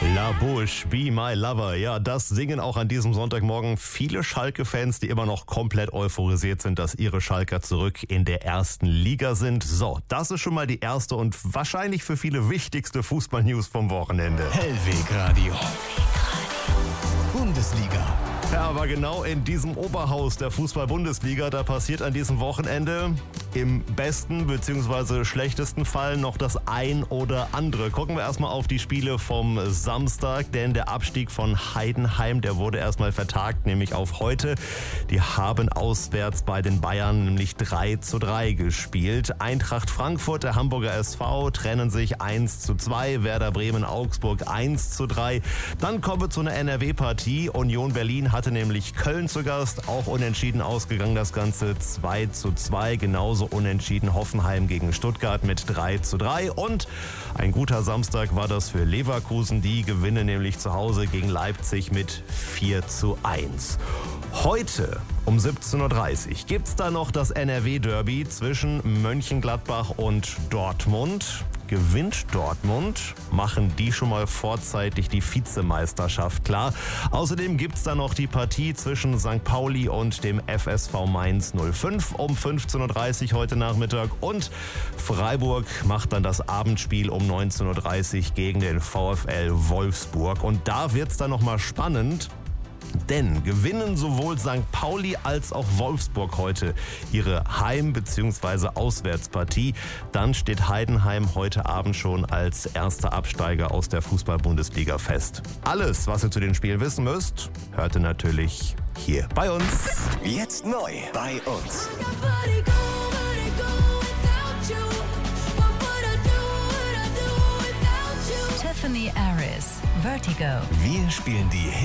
La Bouche, Be My Lover. Ja, das singen auch an diesem Sonntagmorgen viele Schalke-Fans, die immer noch komplett euphorisiert sind, dass ihre Schalker zurück in der ersten Liga sind. So, das ist schon mal die erste und wahrscheinlich für viele wichtigste Fußball-News vom Wochenende. Hellweg Radio. Bundesliga. Ja, aber genau in diesem Oberhaus der Fußball-Bundesliga, da passiert an diesem Wochenende im besten bzw. schlechtesten Fall noch das ein oder andere. Gucken wir erstmal auf die Spiele vom Samstag, denn der Abstieg von Heidenheim, der wurde erstmal vertagt, nämlich auf heute. Die haben auswärts bei den Bayern nämlich 3:3 gespielt. Eintracht Frankfurt, der Hamburger SV, trennen sich 1:2, Werder Bremen, Augsburg 1:3. Dann kommen wir zu einer NRW-Partie. Union Berlin hatte nämlich Köln zu Gast, auch unentschieden ausgegangen das Ganze 2:2, genauso unentschieden Hoffenheim gegen Stuttgart mit 3:3 und ein guter Samstag war das für Leverkusen, die gewinnen nämlich zu Hause gegen Leipzig mit 4:1. Heute um 17:30 Uhr gibt es da noch das NRW-Derby zwischen Mönchengladbach und Dortmund. Gewinnt Dortmund, machen die schon mal vorzeitig die Vizemeisterschaft klar. Außerdem gibt es da noch die Partie zwischen St. Pauli und dem FSV Mainz 05 um 15:30 Uhr heute Nachmittag. Und Freiburg macht dann das Abendspiel um 19:30 Uhr gegen den VfL Wolfsburg. Und da wird es dann nochmal spannend. Denn gewinnen sowohl St. Pauli als auch Wolfsburg heute ihre Heim- bzw. Auswärtspartie, dann steht Heidenheim heute Abend schon als erster Absteiger aus der Fußball-Bundesliga fest. Alles, was ihr zu den Spielen wissen müsst, hört ihr natürlich hier bei uns. Jetzt neu bei uns. Tiffany Aris, Vertigo. Wir spielen die